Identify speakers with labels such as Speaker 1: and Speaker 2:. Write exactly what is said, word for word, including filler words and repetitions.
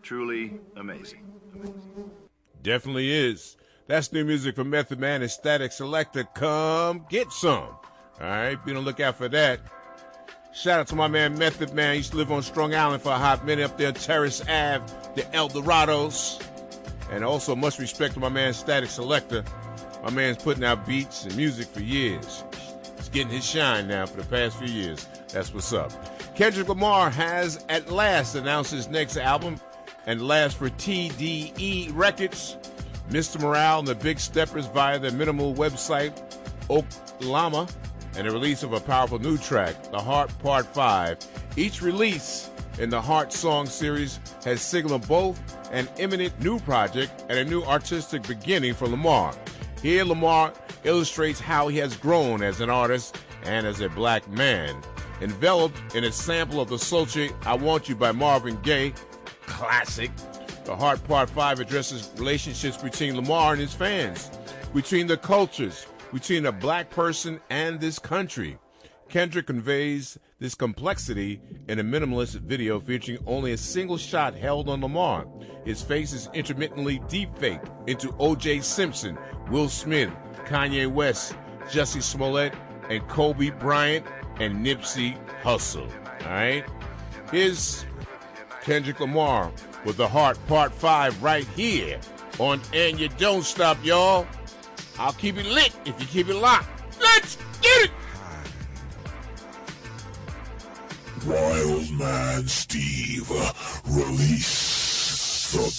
Speaker 1: truly amazing.
Speaker 2: Definitely is. That's new music from Method Man and Static Selector. Come get some. All right, be on the lookout for that. Shout out to my man Method Man. He used to live on Strong Island for a hot minute up there, Terrace Ave, the El Dorados. And also much respect to my man Static Selector. My man's putting out beats and music for years. He's getting his shine now for the past few years. That's what's up. Kendrick Lamar has at last announced his next album, and last for T D E Records. Mister Morale and the Big Steppers via their minimal website, Oklama, and the release of a powerful new track, The Heart Part five. Each release in the Heart Song series has signaled both an imminent new project and a new artistic beginning for Lamar. Here, Lamar illustrates how he has grown as an artist and as a black man. Enveloped in a sample of the sultry I Want You by Marvin Gaye, classic, The Heart Part five addresses relationships between Lamar and his fans, between the cultures, between a black person and this country. Kendrick conveys this complexity in a minimalist video featuring only a single shot held on Lamar. His face is intermittently deepfaked into O J Simpson, Will Smith, Kanye West, Jussie Smollett, and Kobe Bryant, and Nipsey Hussle. All right? Here's Kendrick Lamar with The Heart Part five right here on And You Don't Stop, y'all. I'll keep it lit if you keep it locked. Let's get it!
Speaker 3: Wild Man Steve, release the